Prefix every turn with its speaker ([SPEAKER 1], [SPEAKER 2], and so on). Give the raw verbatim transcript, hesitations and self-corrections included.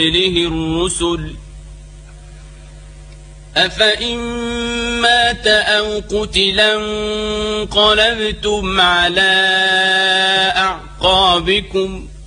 [SPEAKER 1] الرسل أفإن مات أو قتلا انقلبتم على أعقابكم